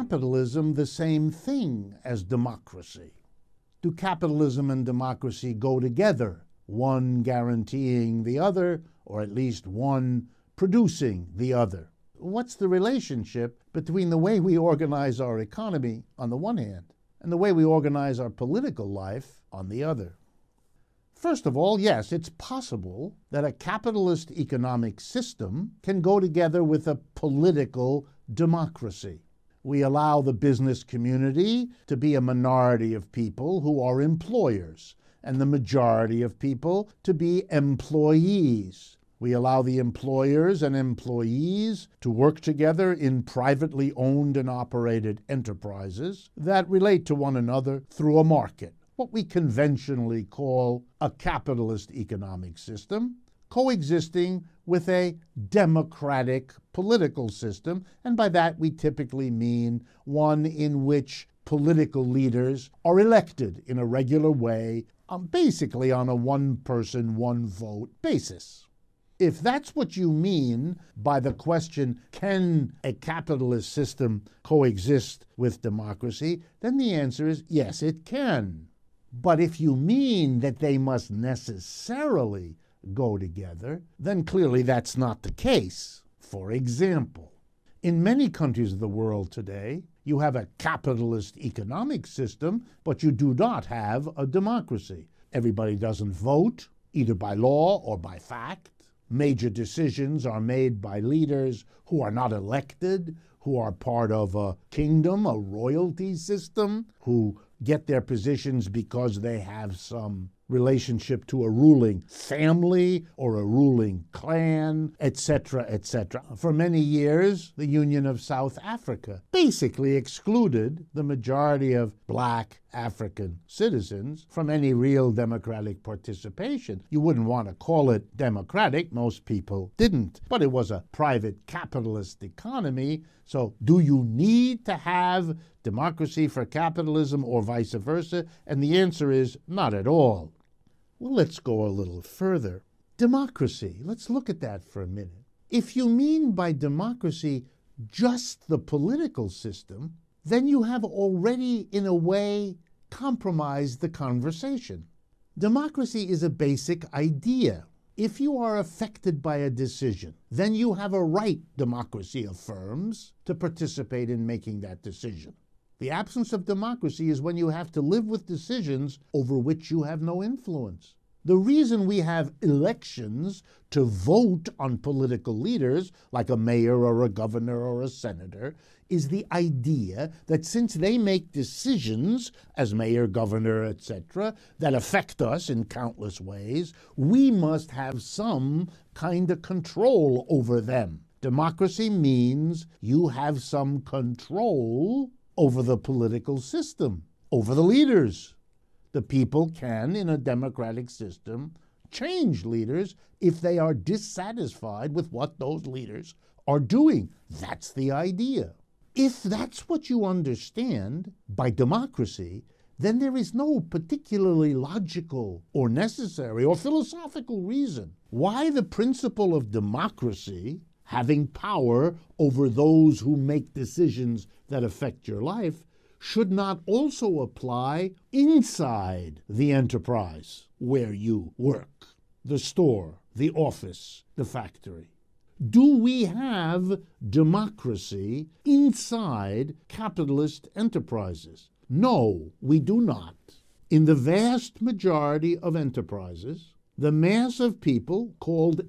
capitalism the same thing as democracy? Do capitalism and democracy go together, one guaranteeing the other, or at least one producing the other? What's the relationship between the way we organize our economy on the one hand and the way we organize our political life on the other? First of all, yes, it's possible that a capitalist economic system can go together with a political democracy. We allow the business community to be a minority of people who are employers, and the majority of people to be employees. We allow the employers and employees to work together in privately owned and operated enterprises that relate to one another through a market, what we conventionally call a capitalist economic system, coexisting with a democratic political system, and by that we typically mean one in which political leaders are elected in a regular way, basically on a one-person, one-vote basis. If that's what you mean by the question, can a capitalist system coexist with democracy, then the answer is yes, it can. But if you mean that they must necessarily go together, then clearly that's not the case. For example, in many countries of the world today, you have a capitalist economic system, but you do not have a democracy. Everybody doesn't vote, either by law or by fact. Major decisions are made by leaders who are not elected, who are part of a kingdom, a royalty system, who get their positions because they have some relationship to a ruling family or a ruling clan, etc., etc. For many years, the Union of South Africa basically excluded the majority of black African citizens from any real democratic participation. You wouldn't want to call it democratic, most people didn't, but it was a private capitalist economy. So do you need to have democracy for capitalism or vice versa? And the answer is not at all. Well, let's go a little further. Democracy, let's look at that for a minute. If you mean by democracy just the political system, then you have already, in a way, compromised the conversation. Democracy is a basic idea. If you are affected by a decision, then you have a right, democracy affirms, to participate in making that decision. The absence of democracy is when you have to live with decisions over which you have no influence. The reason we have elections to vote on political leaders, like a mayor or a governor or a senator, is the idea that since they make decisions, as mayor, governor, etc., that affect us in countless ways, we must have some kind of control over them. Democracy means you have some control over the political system, over the leaders. The people can, in a democratic system, change leaders if they are dissatisfied with what those leaders are doing. That's the idea. If that's what you understand by democracy, then there is no particularly logical or necessary or philosophical reason why the principle of democracy, having power over those who make decisions that affect your life, should not also apply inside the enterprise where you work, the store, the office, the factory. Do we have democracy inside capitalist enterprises? No, we do not. In the vast majority of enterprises, the mass of people called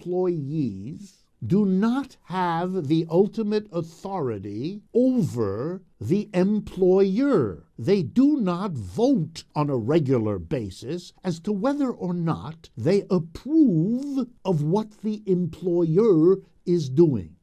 employees do not have the ultimate authority over the employer. They do not vote on a regular basis as to whether or not they approve of what the employer is doing.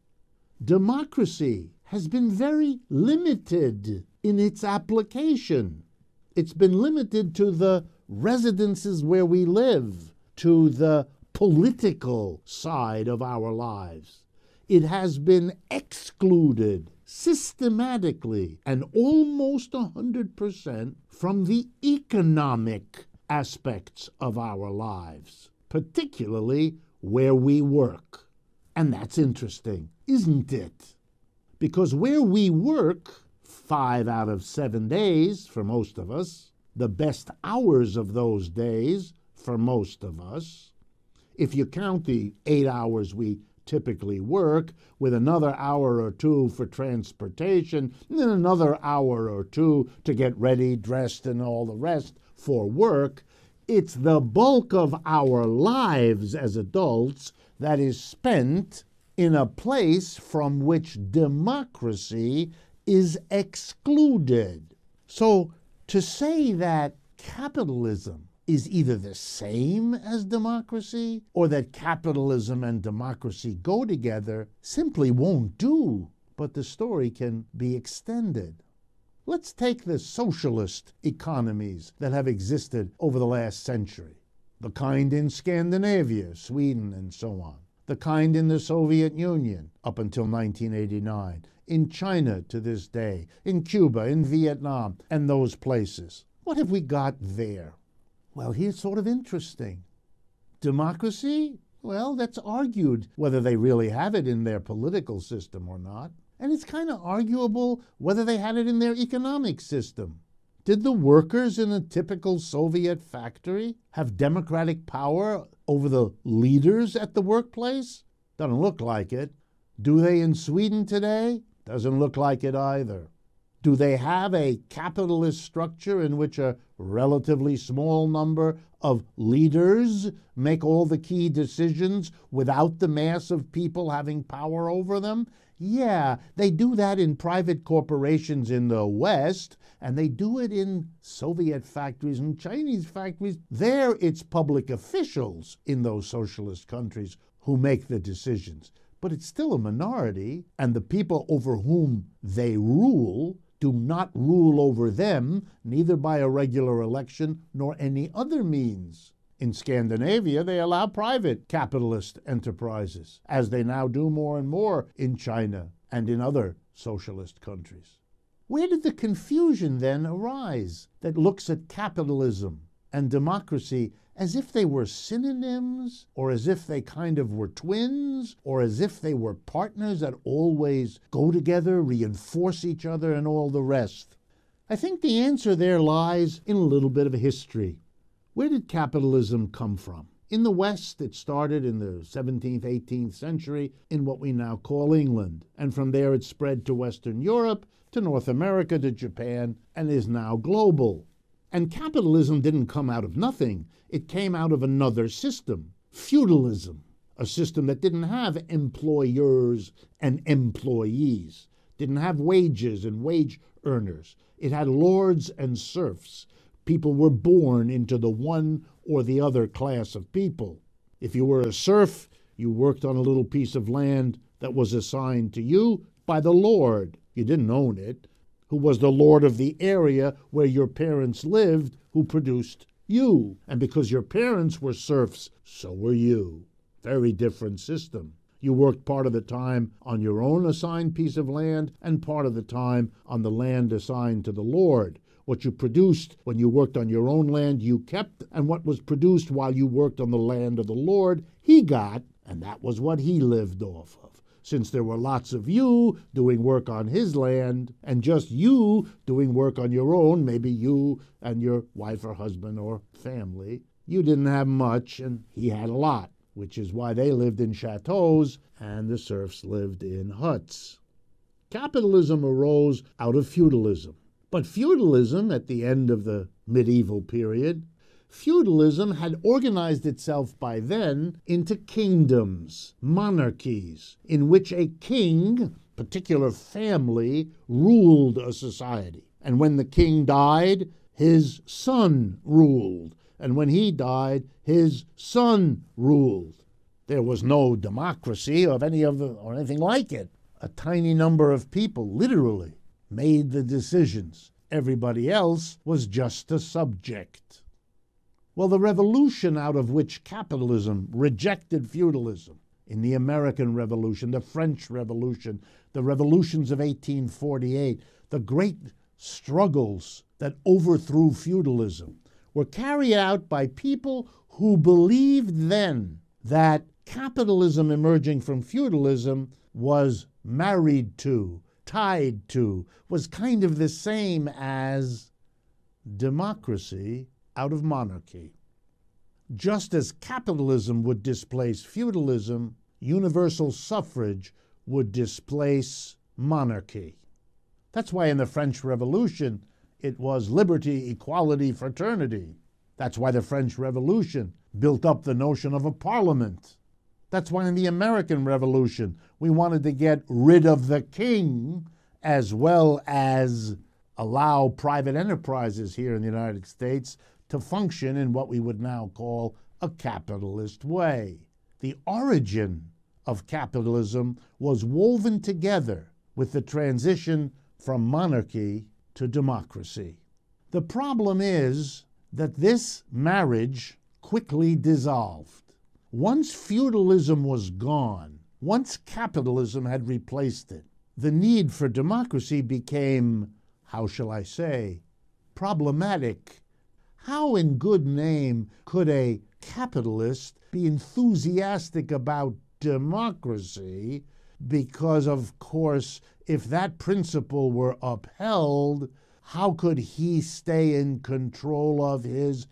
Democracy has been very limited in its application. It's been limited to the residences where we live, to the political side of our lives. It has been excluded systematically and almost 100% from the economic aspects of our lives, particularly where we work. And that's interesting, isn't it? Because where we work 5 out of 7 days for most of us, the best hours of those days for most of us. If you count the 8 hours we typically work, with another hour or 2 for transportation, and then another hour or 2 to get ready, dressed, and all the rest for work, it's the bulk of our lives as adults that is spent in a place from which democracy is excluded. So to say that capitalism is either the same as democracy or that capitalism and democracy go together simply won't do. But the story can be extended. Let's take the socialist economies that have existed over the last century. The kind in Scandinavia, Sweden, and so on. The kind in the Soviet Union up until 1989. In China to this day. In Cuba, in Vietnam, and those places. What have we got there? Well, here's sort of interesting. Democracy? Well, that's argued whether they really have it in their political system or not. And it's kind of arguable whether they had it in their economic system. Did the workers in a typical Soviet factory have democratic power over the leaders at the workplace? Doesn't look like it. Do they in Sweden today? Doesn't look like it either. Do they have a capitalist structure in which a relatively small number of leaders make all the key decisions without the mass of people having power over them? Yeah, they do that in private corporations in the West, and they do it in Soviet factories and Chinese factories. There it's public officials in those socialist countries who make the decisions. But it's still a minority, and the people over whom they rule do not rule over them, neither by a regular election nor any other means. In Scandinavia, they allow private capitalist enterprises, as they now do more and more in China and in other socialist countries. Where did the confusion then arise that looks at capitalism and democracy as if they were synonyms, or as if they kind of were twins, or as if they were partners that always go together, reinforce each other, and all the rest? I think the answer there lies in a little bit of history. Where did capitalism come from? In the West, it started in the 17th, 18th century in what we now call England, and from there it spread to Western Europe, to North America, to Japan, and is now global. And capitalism didn't come out of nothing. It came out of another system, feudalism, a system that didn't have employers and employees, didn't have wages and wage earners. It had lords and serfs. People were born into the one or the other class of people. If you were a serf, you worked on a little piece of land that was assigned to you by the lord. You didn't own it. Who was the lord of the area where your parents lived, who produced you. And because your parents were serfs, so were you. Very different system. You worked part of the time on your own assigned piece of land and part of the time on the land assigned to the lord. What you produced when you worked on your own land, you kept, and what was produced while you worked on the land of the lord, he got, and that was what he lived off of. Since there were lots of you doing work on his land and just you doing work on your own, maybe you and your wife or husband or family, you didn't have much and he had a lot, which is why they lived in chateaus and the serfs lived in huts. Capitalism arose out of feudalism. But feudalism, at the end of the medieval period, feudalism had organized itself by then into kingdoms, monarchies, in which a king, particular family, ruled a society. And when the king died, his son ruled. And when he died, his son ruled. There was no democracy of any of the, or anything like it. A tiny number of people, literally, made the decisions. Everybody else was just a subject. Well, the revolution out of which capitalism rejected feudalism, in the American Revolution, the French Revolution, the revolutions of 1848, the great struggles that overthrew feudalism, were carried out by people who believed then that capitalism emerging from feudalism was married to tied to, was kind of the same as democracy out of monarchy. Just as capitalism would displace feudalism, universal suffrage would displace monarchy. That's why in the French Revolution it was liberty, equality, fraternity. That's why the French Revolution built up the notion of a parliament. That's why in the American Revolution we wanted to get rid of the king as well as allow private enterprises here in the United States to function in what we would now call a capitalist way. The origin of capitalism was woven together with the transition from monarchy to democracy. The problem is that this marriage quickly dissolved. Once feudalism was gone, once capitalism had replaced it, the need for democracy became, how shall I say, problematic. How in good name could a capitalist be enthusiastic about democracy? Because, of course, if that principle were upheld, how could he stay in control of his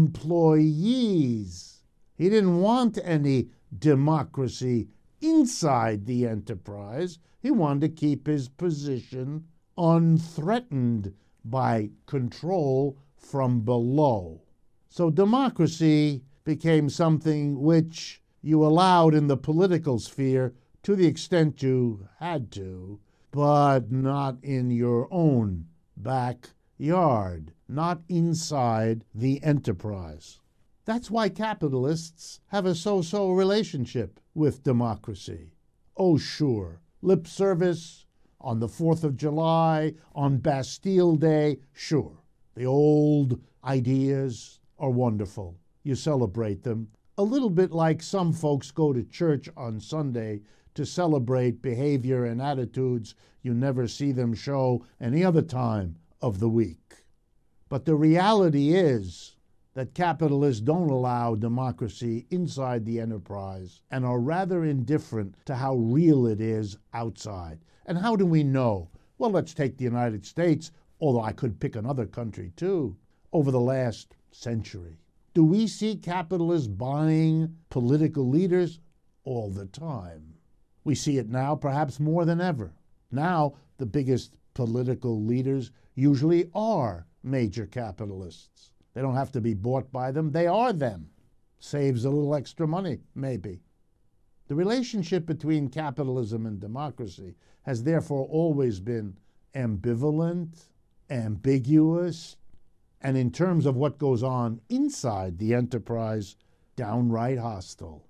employees? He didn't want any democracy inside the enterprise. He wanted to keep his position unthreatened by control from below. So democracy became something which you allowed in the political sphere to the extent you had to, but not in your own backyard, not inside the enterprise. That's why capitalists have a so-so relationship with democracy. Oh, sure, lip service on the 4th of July, on Bastille Day, sure. The old ideas are wonderful. You celebrate them. A little bit like some folks go to church on Sunday to celebrate behavior and attitudes you never see them show any other time of the week. But the reality is that capitalists don't allow democracy inside the enterprise and are rather indifferent to how real it is outside. And how do we know? Well, let's take the United States, although I could pick another country too, over the last century. Do we see capitalists buying political leaders? All the time. We see it now perhaps more than ever. Now, the biggest political leaders usually are major capitalists. They don't have to be bought by them. They are them. Saves a little extra money, maybe. The relationship between capitalism and democracy has therefore always been ambivalent, ambiguous, and in terms of what goes on inside the enterprise, downright hostile.